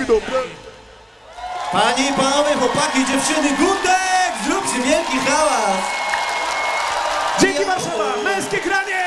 dobry. Panie i panowie, chłopaki, dziewczyny, Gutek! Zróbcie wielki hałas! Dzięki Warszawa, męskie granie!